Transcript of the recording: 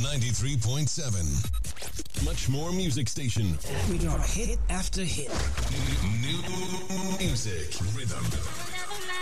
93.7. Much more music station. We drop hit after hit. New music rhythm.